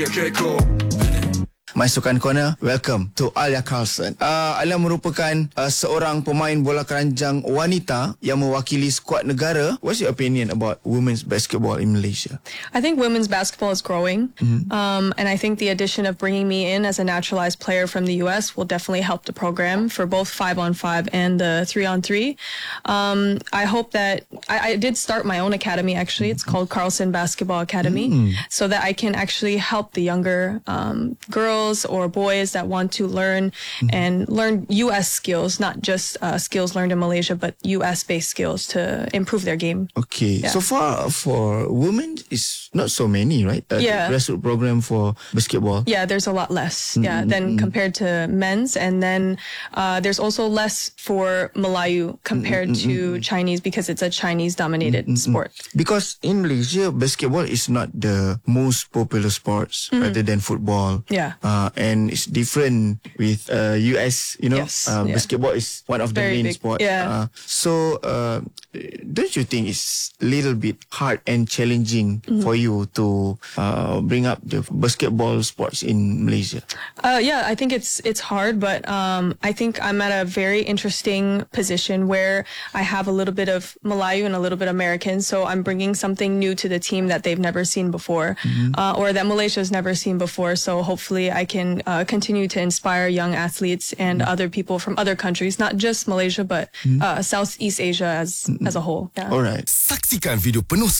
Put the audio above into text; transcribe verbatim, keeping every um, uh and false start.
My Sukan Corner, welcome to Alia Carlson. Uh, Alia merupakan uh, seorang pemain bola keranjang wanita yang mewakili skuad negara. What's your opinion about women's basketball in Malaysia? I think women's basketball is growing, mm-hmm. um, and I think the addition of bringing me in as a naturalized player from the U S will definitely help the program for both five on five and the three on three. Um, I hope that I, I did start my own academy. Actually, it's called Carlson Basketball Academy, mm. so that I can actually help the younger um, girls or boys that want to learn mm-hmm. and learn U S skills, not just uh, skills learned in Malaysia, but U S-based skills to improve their game. Okay. Yeah. So far for women, it's not so many, right? Uh, yeah. The grassroots program for basketball. Yeah, there's a lot less. Mm-hmm. Yeah, than mm-hmm. compared to men's, and then uh, there's also less for Malayu compared mm-hmm. to Chinese because it's a Chinese-dominated mm-hmm. sport. Because in Malaysia, basketball is not the most popular sports mm-hmm. rather than football. Yeah. Uh, and it's different with uh, U S, you know, yes, uh, yeah. basketball is one of the Very main big. sports. Yeah. Uh, so, uh, don't you think it's a little bit hard and challenging mm-hmm. for you to uh, bring up the basketball sports in Malaysia? Uh, yeah, I think it's it's hard, but um, I think I'm at a very interesting position where I have a little bit of Malayu and a little bit American, so I'm bringing something new to the team that they've never seen before, mm-hmm. uh, or that Malaysia's never seen before. So hopefully I can uh, continue to inspire young athletes and mm-hmm. other people from other countries, not just Malaysia, but mm-hmm. uh, Southeast Asia as mm-hmm. as a whole. Yeah. All right. Saksikan video penuh